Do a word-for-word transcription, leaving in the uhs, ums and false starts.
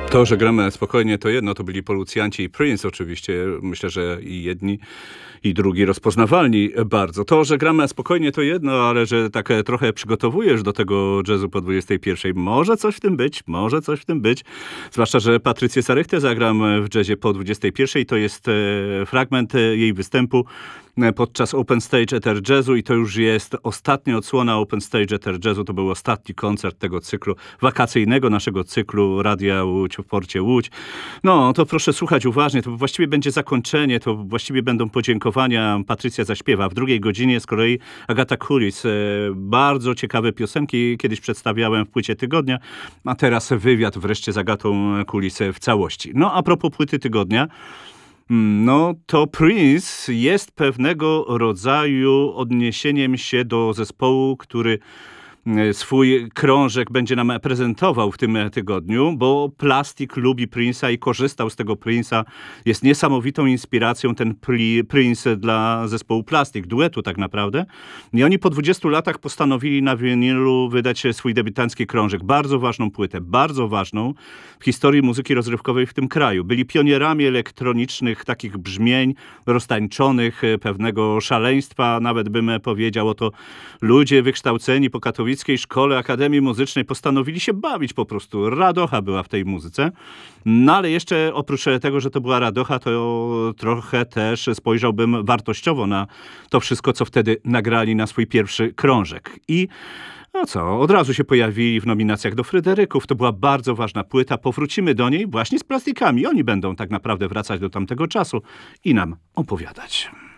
To, że gramy spokojnie, to jedno, to byli Policjanci i Prince oczywiście. Myślę, że i jedni, i drugi rozpoznawalni bardzo. To, że gramy spokojnie, to jedno, ale że tak trochę przygotowujesz do tego jazzu po dwudziestej pierwszej. Może coś w tym być, może coś w tym być. Zwłaszcza, że Patrycję Sarychtę zagram w jazzie po dwudziestej pierwszej. To jest fragment jej występu podczas Open Stage Ether Jazzu i to już jest ostatnia odsłona Open Stage Ether Jazzu. To był ostatni koncert tego cyklu, wakacyjnego naszego cyklu Radia Łódź w porcie Łódź. No, to proszę słuchać uważnie. To właściwie będzie zakończenie, to właściwie będą podziękowania. Patrycja zaśpiewa. W drugiej godzinie z kolei Agata Kulis. Bardzo ciekawe piosenki kiedyś przedstawiałem w płycie tygodnia, a teraz wywiad wreszcie z Agatą Kulis w całości. No, a propos płyty tygodnia, no to Prince jest pewnego rodzaju odniesieniem się do zespołu, który swój krążek będzie nam prezentował w tym tygodniu, bo Plastik lubi Prince'a i korzystał z tego Prince'a. Jest niesamowitą inspiracją ten Prince dla zespołu Plastik, duetu tak naprawdę. I oni po dwudziestu latach postanowili na winylu wydać swój debiutancki krążek. Bardzo ważną płytę, bardzo ważną w historii muzyki rozrywkowej w tym kraju. Byli pionierami elektronicznych takich brzmień, roztańczonych, pewnego szaleństwa, nawet bym powiedział. Oto ludzie wykształceni po katowickiej szkole Akademii Muzycznej postanowili się bawić po prostu. Radocha była w tej muzyce. No ale jeszcze oprócz tego, że to była radocha, to trochę też spojrzałbym wartościowo na to wszystko, co wtedy nagrali na swój pierwszy krążek. I no co, od razu się pojawili w nominacjach do Fryderyków. To była bardzo ważna płyta. Powrócimy do niej właśnie z Plastikami. Oni będą tak naprawdę wracać do tamtego czasu i nam opowiadać.